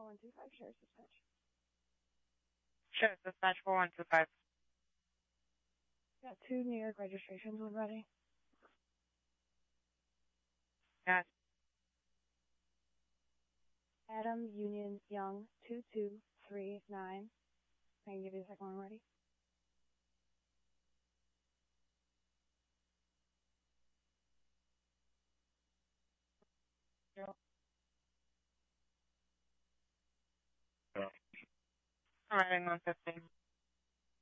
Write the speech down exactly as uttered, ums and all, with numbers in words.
one two five, share dispatch. Share dispatch four one two five. Got two New York registrations when ready. Yes. Adam Union Young, two two three nine. I can give you the second one ready. Zero. I'm writing one fifteen.